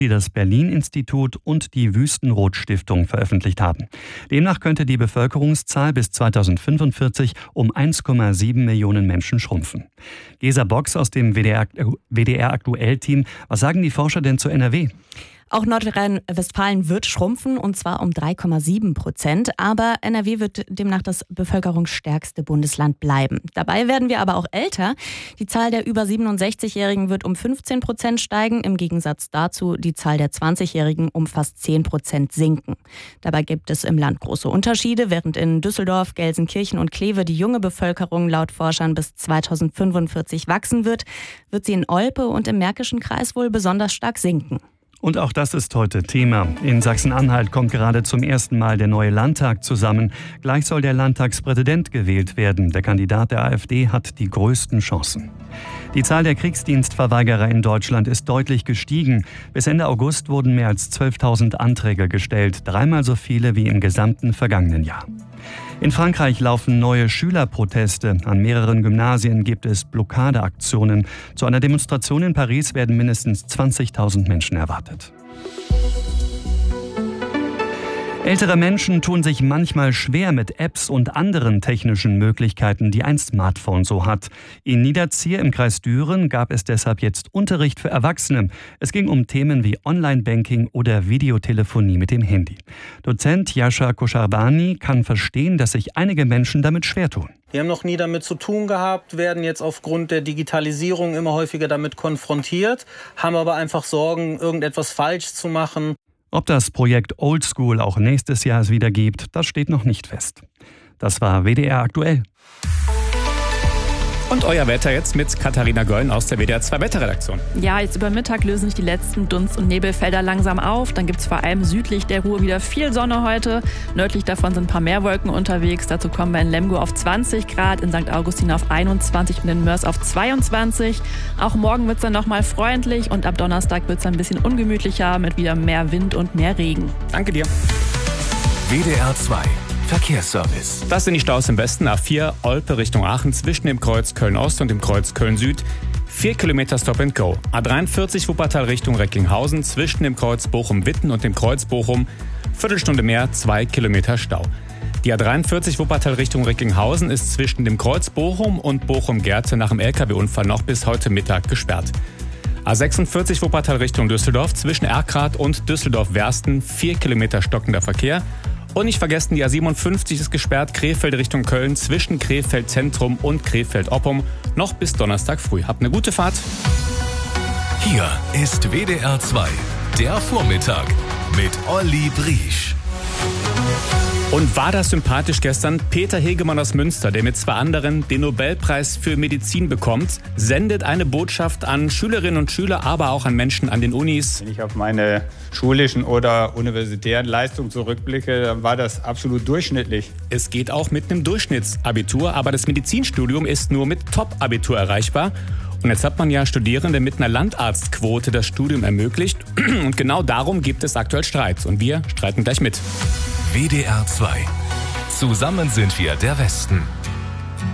die das Berlin-Institut und die Wüstenrot-Stiftung veröffentlicht haben. Demnach könnte die Bevölkerungszahl bis 2045 um 1,7 Millionen Menschen schrumpfen. Gesa Box aus dem WDR-Aktuell-Team. Was sagen die Forscher denn zu NRW? Auch Nordrhein-Westfalen wird schrumpfen, und zwar um 3,7%. Aber NRW wird demnach das bevölkerungsstärkste Bundesland bleiben. Dabei werden wir aber auch älter. Die Zahl der über 67-Jährigen wird um 15% steigen. Im Gegensatz dazu die Zahl der 20-Jährigen um fast 10% sinken. Dabei gibt es im Land große Unterschiede. Während in Düsseldorf, Gelsenkirchen und Kleve die junge Bevölkerung laut Forschern bis 2045 wachsen wird, wird sie in Olpe und im Märkischen Kreis wohl besonders stark sinken. Und auch das ist heute Thema. In Sachsen-Anhalt kommt gerade zum ersten Mal der neue Landtag zusammen. Gleich soll der Landtagspräsident gewählt werden. Der Kandidat der AfD hat die größten Chancen. Die Zahl der Kriegsdienstverweigerer in Deutschland ist deutlich gestiegen. Bis Ende August wurden mehr als 12.000 Anträge gestellt, dreimal so viele wie im gesamten vergangenen Jahr. In Frankreich laufen neue Schülerproteste. An mehreren Gymnasien gibt es Blockadeaktionen. Zu einer Demonstration in Paris werden mindestens 20.000 Menschen erwartet. Ältere Menschen tun sich manchmal schwer mit Apps und anderen technischen Möglichkeiten, die ein Smartphone so hat. In Niederzier im Kreis Düren gab es deshalb jetzt Unterricht für Erwachsene. Es ging um Themen wie Online-Banking oder Videotelefonie mit dem Handy. Dozent Jascha Koscharbani kann verstehen, dass sich einige Menschen damit schwer tun. Wir haben noch nie damit zu tun gehabt, werden jetzt aufgrund der Digitalisierung immer häufiger damit konfrontiert, haben aber einfach Sorgen, irgendetwas falsch zu machen. Ob das Projekt Oldschool auch nächstes Jahr es wieder gibt, das steht noch nicht fest. Das war WDR aktuell. Und euer Wetter jetzt mit Katharina Gölln aus der WDR 2 Wetterredaktion. Ja, jetzt über Mittag lösen sich die letzten Dunst- und Nebelfelder langsam auf. Dann gibt es vor allem südlich der Ruhr wieder viel Sonne heute. Nördlich davon sind ein paar mehr Wolken unterwegs. Dazu kommen wir in Lemgo auf 20 Grad, in St. Augustin auf 21 und in Mörs auf 22. Auch morgen wird es dann nochmal freundlich und ab Donnerstag wird es ein bisschen ungemütlicher mit wieder mehr Wind und mehr Regen. Danke dir. WDR 2 Verkehrsservice. Das sind die Staus im Westen. A4 Olpe Richtung Aachen zwischen dem Kreuz Köln-Ost und dem Kreuz Köln-Süd. 4 Kilometer Stop and Go. A43 Wuppertal Richtung Recklinghausen zwischen dem Kreuz Bochum-Witten und dem Kreuz Bochum. Viertelstunde mehr, 2 Kilometer Stau. Die A43 Wuppertal Richtung Recklinghausen ist zwischen dem Kreuz Bochum und Bochum-Gerte nach dem LKW-Unfall noch bis heute Mittag gesperrt. A46 Wuppertal Richtung Düsseldorf zwischen Erkrath und Düsseldorf-Wersten. 4 Kilometer stockender Verkehr. Und nicht vergessen, die A57 ist gesperrt, Krefeld Richtung Köln, zwischen Krefeld Zentrum und Krefeld Oppum, noch bis Donnerstag früh. Habt eine gute Fahrt. Hier ist WDR 2, der Vormittag mit Olli Briesch. Und war das sympathisch gestern? Peter Hegemann aus Münster, der mit 2 anderen den Nobelpreis für Medizin bekommt, sendet eine Botschaft an Schülerinnen und Schüler, aber auch an Menschen an den Unis. Wenn ich auf meine schulischen oder universitären Leistungen zurückblicke, dann war das absolut durchschnittlich. Es geht auch mit einem Durchschnittsabitur, aber das Medizinstudium ist nur mit Top-Abitur erreichbar. Und jetzt hat man ja Studierende mit einer Landarztquote das Studium ermöglicht. Und genau darum gibt es aktuell Streit. Und wir streiten gleich mit. WDR 2. Zusammen sind wir der Westen.